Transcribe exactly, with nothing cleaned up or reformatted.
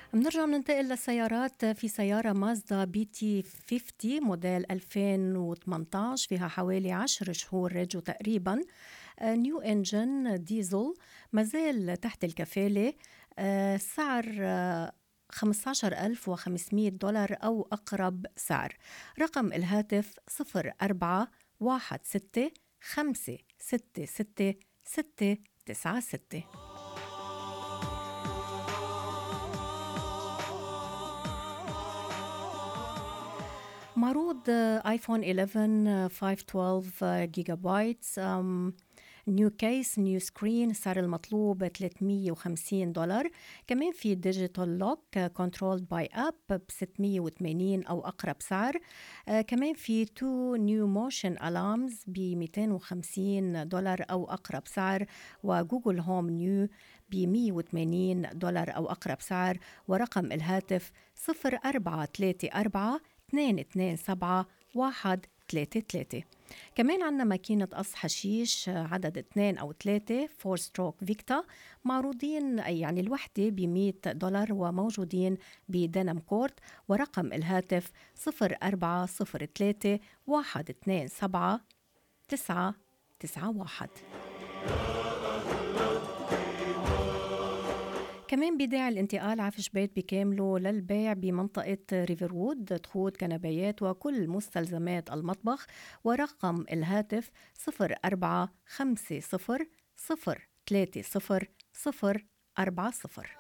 بنرجع بننتقل للسيارات. في سيارة مازدا بي تي خمسين موديل ألفين وثمانية عشر، فيها حوالي عشر شهور ريجو تقريبا. آه، نيو انجن ديزل، مازال تحت الكفالة. آه، سعر آه، خمسة عشر ألف وخمسمية دولار أو أقرب سعر. رقم الهاتف صفر أربعة واحد ستة خمسة ستة ستة ستة تسعة ستة. معروض آه، ايفون إحدى عشر آه، خمسمية واثناشر جيجا بايت. أم، نيو كيس، نيو سكرين، السعر المطلوب ثلاثمية وخمسين دولار. كمان في ديجيتال لوك كنترولد باي اب ب ستمية وثمانين او اقرب سعر. آه، كمان في تو نيو موشن الارمز ب مئتين وخمسين دولار او اقرب سعر. وجوجل هوم نيو ب مية وثمانين دولار او اقرب سعر. ورقم الهاتف صفر أربعة ثلاثة أربعة اثنين اثنين سبعة واحد ثلاثة ثلاثة. كمان عنا ماكينة قص حشيش آه، عدد اثنين أو ثلاثة فور ستروك فيكتا، معروضين أي يعني الوحدة بمئة دولار وموجودين بدنم كورت. ورقم الهاتف صفر أربعة صفر ثلاثة واحد اثنين سبعة تسعة تسعة واحد. كمان بيدعي الانتقال عفش بيت بكامله للبيع بمنطقة ريفروود، دخول كنبايات وكل مستلزمات المطبخ. ورقم الهاتف صفر أربعة خمسة صفر صفر ثلاثة صفر صفر أربعة صفر.